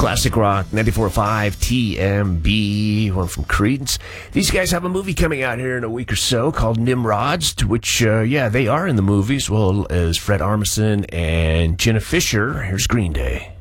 Classic Rock 94.5 TMB, one from Creedence. These guys have a movie coming out here in a week or so called Nimrods, to which, they are in the movie, as well as Fred Armisen and Jenna Fischer. Here's Green Day.